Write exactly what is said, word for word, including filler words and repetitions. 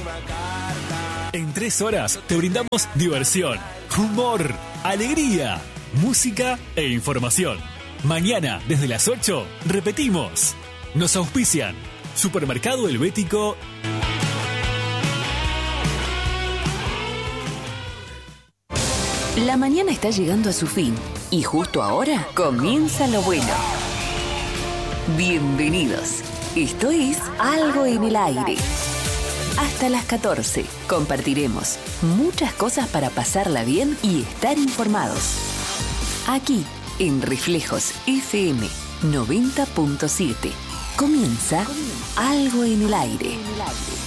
En tres horas te brindamos diversión, humor, alegría, música e información. Mañana, desde las ocho, repetimos. Nos auspician Supermercado Helvético. La mañana está llegando a su fin y justo ahora comienza lo bueno. Bienvenidos. Esto es Algo en el Aire. Hasta las catorce compartiremos muchas cosas para pasarla bien y estar informados. Aquí, en Reflejos F M noventa punto siete, comienza Algo en el Aire.